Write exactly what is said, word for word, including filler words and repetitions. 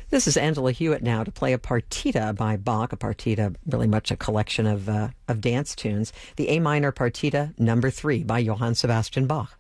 This is Angela Hewitt now to play a partita by Bach, a partita really much a collection of, uh, of dance tunes. The A minor partita number three by Johann Sebastian Bach.